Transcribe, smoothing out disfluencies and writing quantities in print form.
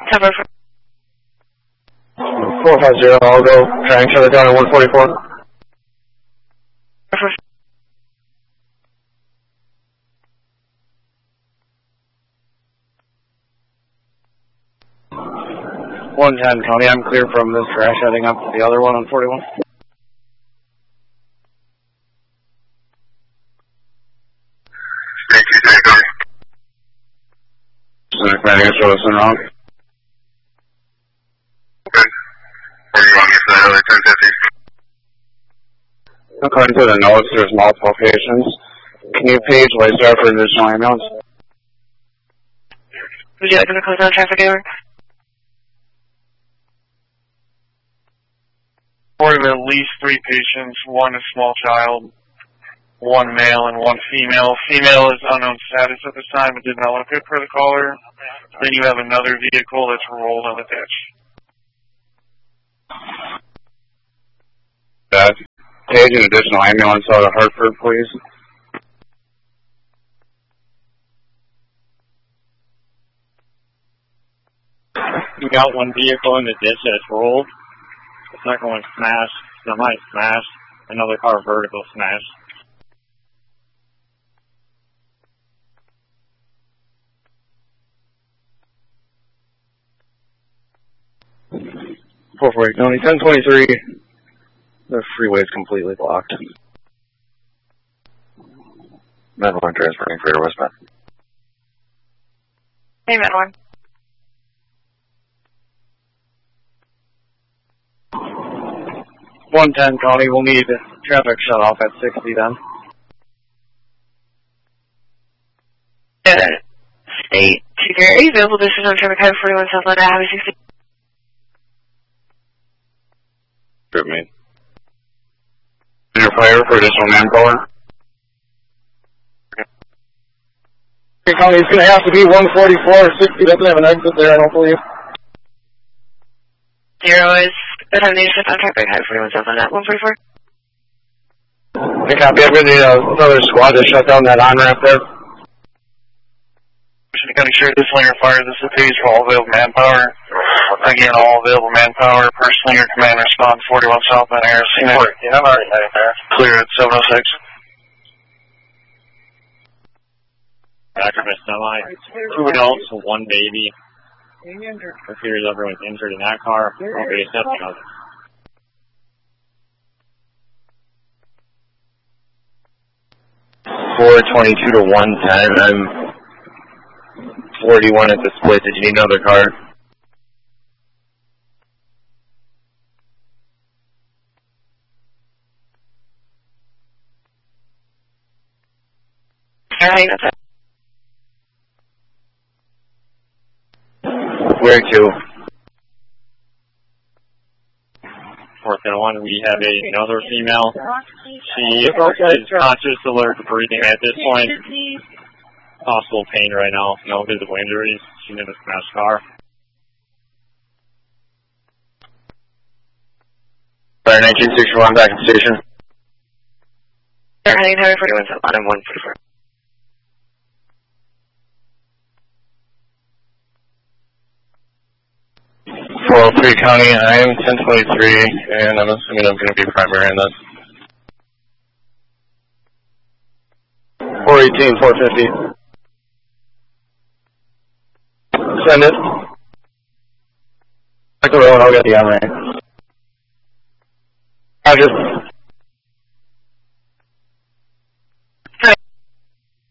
Cover 450, I'll go try and shut it down at 144. for 110 County, I'm clear from this crash heading up to the other one on 41. Thank you, Jacob. Pacific Medic, show us wrong. Okay. Are you on your side of the 1050? According to the notes, there's multiple patients. Can you page Waystar for additional ambulance? would you like to close down traffic hour? Reported at least 3 patients, 1 a small child, 1 male and 1 female. Female is unknown status at this time. It did not look good for the caller. Then you have another vehicle that's rolled on the ditch. That. Page an additional ambulance out of Hartford, please. You got 1 vehicle in the ditch that's rolled. The second one smashed. Semi smashed. Another car vertical smashed. County, 1023. The freeway is completely blocked. Med 1 transferring for westbound. Hey, Med 1. 110 County, we'll need traffic shut off at 60 then. State 2 available distance on traffic highway 41 Southbound Highway 60. Good me. Your fire for additional manpower. Okay, County, it's going to have to be 144. 60 doesn't have an exit there, I don't believe. 0 is determination on traffic highway 41 Southbound at 144. Okay, copy. I'm going to need another squad to shut down that on-ramp there. County Sheriff, this Slinger Fire, this is Phase for all available manpower. Again, all available manpower per Slinger Command response 41 southbound air. Yeah, I'm already heading there. Clear at 706. Back of a semi. 2 adults, 1 baby. It appears everyone's injured in that car. Okay, exception of it. .422 to 110. I'm 41 at the split. Did you need another car? Alright, that's it. Where to? 401, we have another female. She is conscious, alert, breathing at this point. Possible pain right now, no visible injuries. She's in a smashed car. Fire 1961 back in station. Heading highway 41 southbound and 144. County, I am 1023, and I'm assuming I'm going to be primary in this. 418, 450. Send it. Back the road, I'll get the on-ramp. Roger.